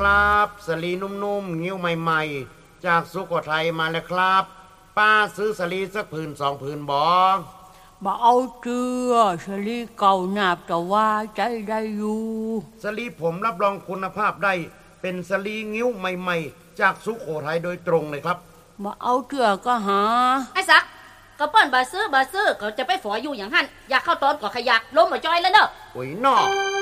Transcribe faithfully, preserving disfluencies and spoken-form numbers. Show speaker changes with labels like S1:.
S1: ครับสลีนุ่มๆงิ้วใหม่ๆจากสุโขทัยมาแล้วครับป้าซื้อสลีสักผืนสองผืนบอ
S2: บ่เอาเจือสลีเก่าหนาบแต่ว่าใจได้อยู่
S1: สลีผมรับรองคุณภาพได้เป็นสลีงิ้วใหม่ๆจากสุโขทัยโดยตรงเลยครับ
S2: บ่เอาเจือก็หา
S3: ไอ้สักก็เปิ้นบาซื้อบาซื้อก็จะไปฝออยู่อย่างหั่นอยากเข้าตอนก็ขยักล้มมาจอยแล้วเนอะ
S1: โอ้ยนอ